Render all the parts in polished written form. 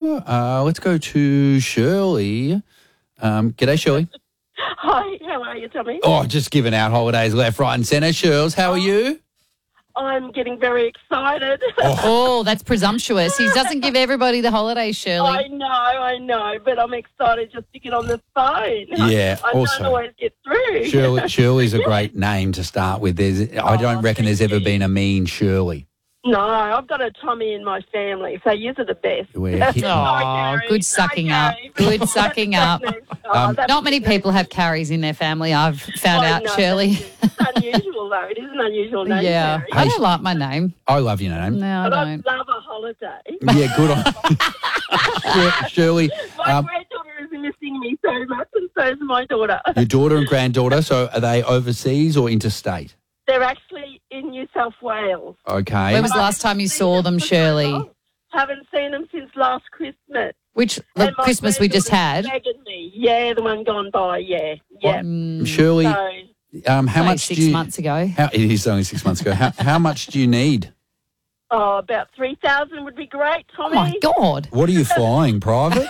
Let's go to Shirley. G'day, Shirley. Hi, how are you, Tommy? Oh, just giving out holidays left, right and centre. Shirls, how are you? I'm getting very excited. Oh, that's presumptuous. He doesn't give everybody the holidays, Shirley. I know, but I'm excited just to get on the phone. Yeah, I also. don't always get through. Shirley's a great name to start with. I don't reckon there's ever been a mean Shirley. No, I've got a Tommy in my family, so you are the best. Oh, good sucking up. Good sucking up. Not many people have Carries in their family, I've found out, Shirley. It's unusual, though. It is an unusual name, Yeah. Carrie. I don't like my name. I love your name. No, But I I don't. love a holiday. Yeah, good on Shirley. My granddaughter is missing me so much, and so is my daughter. Your daughter and granddaughter, so are they overseas or interstate? They're actually in New South Wales. Okay. When was the last time you saw them, Shirley? Haven't seen them since last Christmas. Which And my Christmas we just had? granddaughter's nagging me. Yeah, the one gone by, yeah. Shirley, So, how Like much 6 do you... months ago. It is only 6 months ago. How much do you need? about 3,000 would be great, Oh, Tommy. my God. What are you flying, private?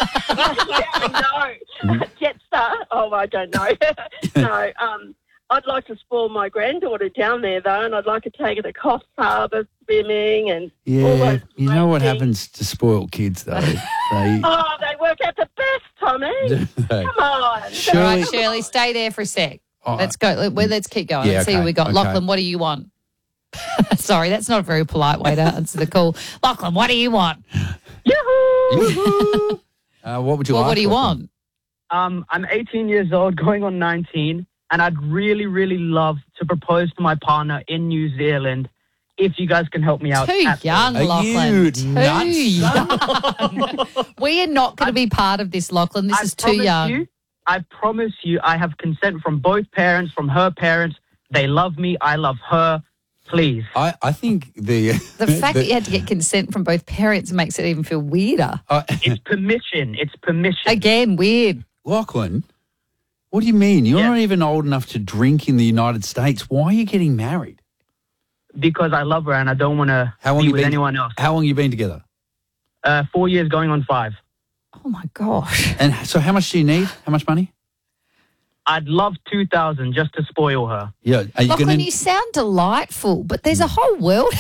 No. Jetstar? Oh, I don't know. No, I'd like to spoil my granddaughter down there, though, and I'd like to take her to Coffs Harbour swimming and all Yeah, those you know what great things. happens to spoiled kids, though? They... Oh, they work out the best, Tommy. Come on. All right, Shirley, Shirley, stay there for a sec. Oh, Let's go. Let's keep going. Yeah, Let's see okay, what we got. okay. Lachlan, what do you want? Sorry, that's not a very polite way to answer the call. Lachlan, what do you want? Yoo-hoo! what would you like? What do you Lachlan? want? I'm 18 years old, going on 19, and I'd really, really love to propose to my partner in New Zealand if you guys can help me out. Too young, Are Lachlan. you Too nuts? young. We are not going to be part of this, Lachlan. This is too young. I promise you, I have consent from both parents, from her parents. They love me. I love her. Please. I think the fact that you had to get consent from both parents makes it even feel weirder. It's permission. It's permission. Again, weird. Lachlan, what do you mean? You're Yeah. not even old enough to drink in the United States. Why are you getting married? Because I love her and I don't want to be with anyone else. How long you been together? 4 years going on 5. Oh, my gosh. And so how much do you need? How much money? I'd love 2,000 just to spoil her. Yeah. Are you Lachlan, going you sound delightful, but there's a whole world.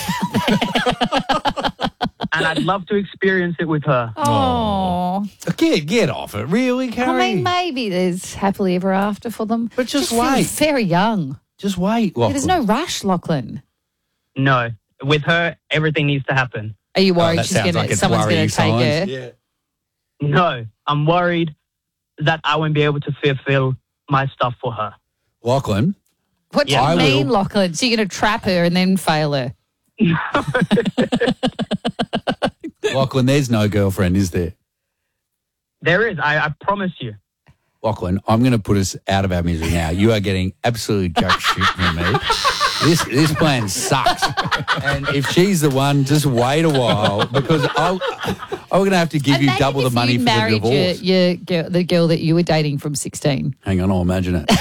And I'd love to experience it with her. Oh. Get off it. Really, Carrie? I mean, maybe there's happily ever after for them. But just feels wait. very young. Just wait, Yeah, Lachlan. there's no rush, Lachlan. No. With her, everything needs to happen. Are you worried that she's sounds gonna, like it's someone's going worrying to take her? signs. Yeah. No. I'm worried that I won't be able to fulfill my stuff for her. Lachlan, What do Yeah, you I mean, will. Lachlan? So you're going to trap her and then fail her? Lachlan, there's no girlfriend, is there? There is. I promise you. Lachlan, I'm going to put us out of our misery now. You are getting absolute jack shit from me. This plan sucks. And if she's the one, just wait a while because I'm going to have to give you double the money for the divorce. Your girl, the girl that you were dating from 16. Hang on, I'll imagine it.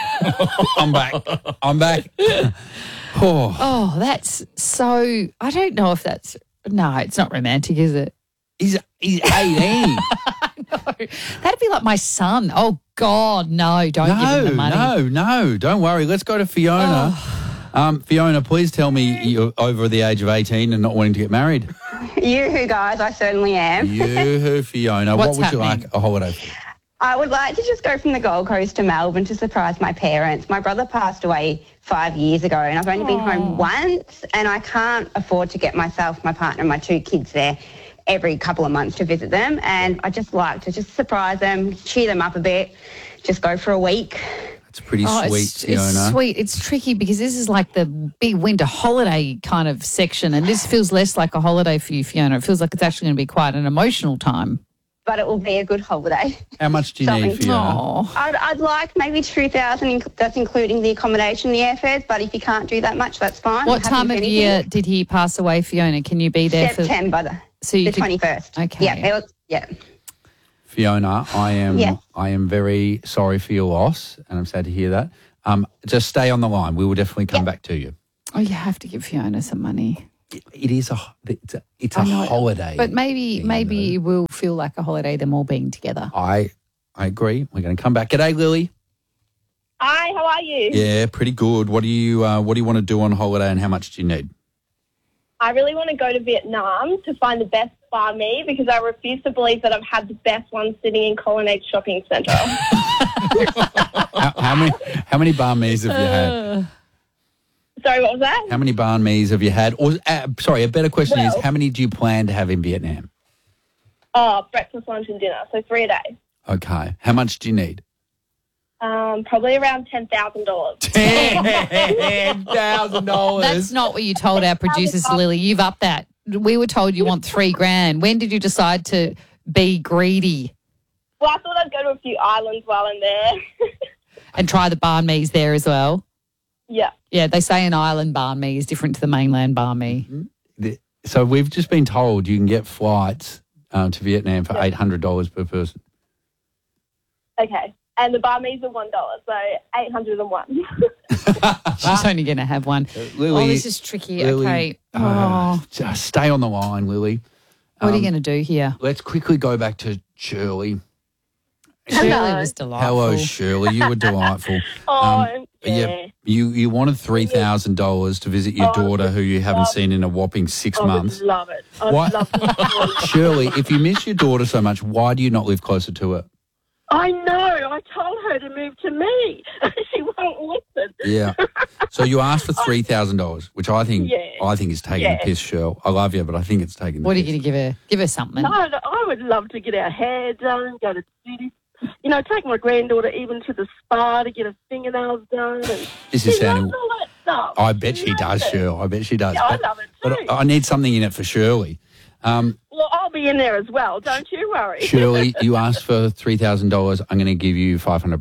I'm back. Oh, Oh, that's so... I don't know if that's... No, it's not romantic, is it? he's 18. No, that'd be like my son. Oh, God, no, don't give him the money. No, don't worry. Let's go to Fiona. Fiona, please tell me you're over the age of 18 and not wanting to get married. You guys, I certainly am. You, Fiona. What's what would you happening? like a holiday for? I would like to just go from the Gold Coast to Melbourne to surprise my parents. My brother passed away 5 years ago and I've only been home once and I can't afford to get myself, my partner and my 2 kids there every couple of months to visit them. And I just like to just surprise them, cheer them up a bit, just go for a week. It's pretty sweet, Fiona. It's sweet. It's tricky because this is like the big winter holiday kind of section and this feels less like a holiday for you, Fiona. It feels like it's actually going to be quite an emotional time. But it will be a good holiday. How much do you need, Something. Fiona? Oh, I'd like maybe 2,000, that's including the accommodation, the airfares, but if you can't do that much, that's fine. what I'm happy time with of anything. year did he pass away, Fiona? Can you be there September, So you the could- 21st. Okay. Yeah. Fiona, I Yeah. am very sorry for your loss, and I'm sad to hear that. Just stay on the line. We will definitely come back to you. Oh, you have to give Fiona some money. It's a I know. holiday. But maybe thing, you will feel like a holiday, them all being together. I agree. We're going to come back. G'day, Lily. Hi, how are you? Yeah, pretty good. What do you want to do on holiday and how much do you need? I really want to go to Vietnam to find the best banh mi because I refuse to believe that I've had the best one sitting in Colonnade Shopping Centre. How many banh mi's have you had? Sorry, what was that? How many banh mi's have you had? Or sorry, a better question is Well- how many do you plan to have in Vietnam? Oh, breakfast, lunch and dinner, so 3 a day. Okay. How much do you need? Probably around $10,000. $10,000. That's not what you told our producers, Lily. You've upped that. We were told you want $3,000. When did you decide to be greedy Well, I thought I'd go to a few islands while I'm there. and try the banh mi's there as well? Yeah. Yeah, they say an island banh mi is different to the mainland banh mi. So we've just been told you can get flights to Vietnam for $800 per person. Okay. And the banh mi's are $1, so 801. She's only going to have one. Lily, Oh, this is tricky. Lily, Okay. Oh, just stay on the line, Lily. what are you going to do here? Let's quickly go back to Shirley. Shirley Hello. was delightful. Hello, Shirley. You were delightful. Yeah. You wanted $3,000 to visit your daughter who you haven't seen in a whopping 6 I months. would love it. I'd What? love to. Shirley, if you miss your daughter so much, why do you not live closer to her? I know. I told her to move to me. She won't listen. Yeah. So you asked for $3,000, which I think is taking the piss, Shirl. I love you, but I think it's taking the What are piss. you going to give her? Give her something. No, I would love to get our hair done, go to the city. You know, take my granddaughter even to the spa to get her fingernails done. And This is she sounding... loves all that stuff. I bet she loves does, it. Shirl. I bet she does. Yeah, I love it too. But I need something in it for Shirley. Well, I'll be in there as well. Don't you worry. Shirley, you asked for $3,000. I'm going to give you $500.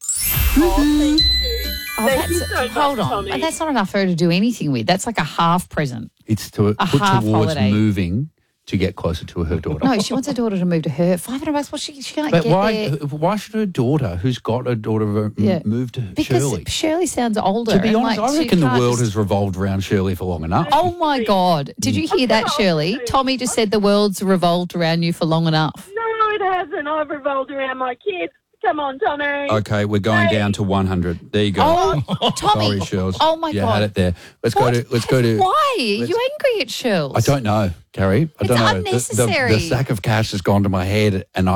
Oh, thank you. Oh, Thank you that's, so much, hold on. Tommy. But that's not enough for her to do anything with. That's like a half present. It's to put half towards holiday. moving to get closer to her daughter. No, she wants her daughter to move to her. $500. Well, she can't But get there. why should her daughter, who's got a daughter, Yeah. move to Because Shirley? Shirley sounds older. To be and, honest, like, I she reckon the can't world just- has revolved around Shirley for long enough. Oh, my God. Did you hear that, Shirley? Tommy just said the world's revolved around you for long enough. No, it hasn't. I've revolved around my kids. Come on, Tommy. Okay, we're going down to 100. There you go. Oh, Tommy. Sorry, Shirls. Oh, my you God. had it there. Let's What? go to. Why? Are you angry at Shirls? I don't know, Carrie. I It's don't know. unnecessary. The sack of cash has gone to my head, and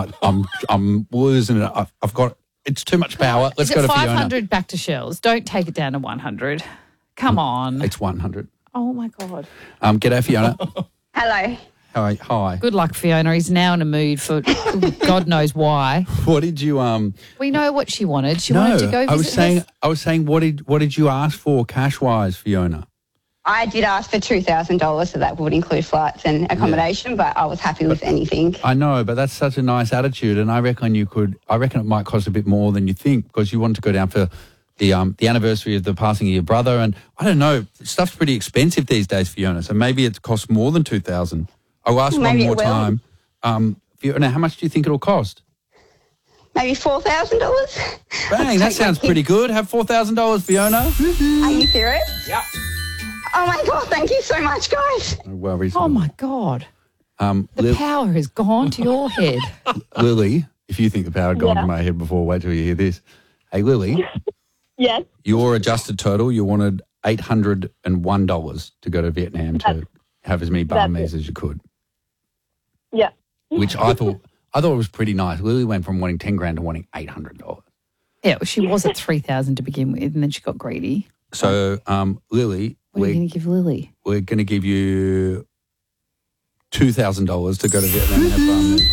I'm losing it. I've got it's too much power. Let's Is go it to Fiona. 500 back to Shirls? Don't take it down to 100. Come on. It's 100. Oh, my God. G'day, Fiona. Hello. Hi. Good luck, Fiona. He's now in a mood for God knows why. What did you We know what she wanted. She wanted to go visit I was saying what did you ask for cash wise, Fiona? I did ask for $2,000, so that would include flights and accommodation, but I was happy with anything. I know, but that's such a nice attitude, and I reckon it might cost a bit more than you think because you want to go down for the anniversary of the passing of your brother, and I don't know, stuff's pretty expensive these days, Fiona. So maybe it costs more than $2,000. I'll ask Maybe one more it will. time. Fiona, how much do you think it'll cost? Maybe $4,000? Bang, that sounds pretty good. Have $4,000, Fiona. Are you serious? Yep. Oh my God, thank you so much, guys. No worries. Oh, my God. The power has gone to your head. Lily, if you think the power had gone to my head before, wait till you hear this. Hey, Lily, Yes. your adjusted total, you wanted $801 to go to Vietnam to have as many banh mi's as you could, Yeah. which I thought was pretty nice. Lily went from wanting $10,000 to wanting $800. Yeah, well, she was at 3,000 to begin with, and then she got greedy. So, Lily, What are you going to give Lily? we're going to give you $2,000 to go to Vietnam and have banh mi.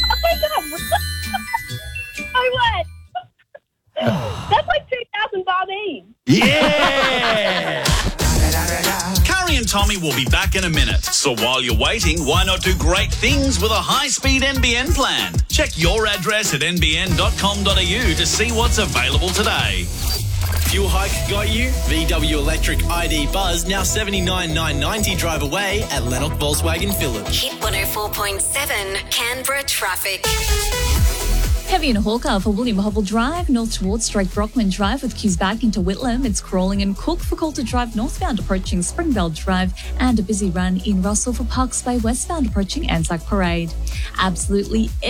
Oh, what? That's like 2,000 barbie. Yeah! Curry and Tommy will be back in a minute. So while you're waiting, why not do great things with a high-speed NBN plan? Check your address at nbn.com.au to see what's available today. Fuel hike got you? VW Electric ID Buzz now $79,990 drive away at Lennox Volkswagen Phillip. Hit 104.7 Canberra traffic. Heavy in Hawker for William Hubble Drive, north towards Drake Brockman Drive with queues back into Whitlam. It's crawling in Cook for Coulter Drive northbound approaching Springvale Drive, and a busy run in Russell for Parks Bay westbound approaching Anzac Parade. Absolutely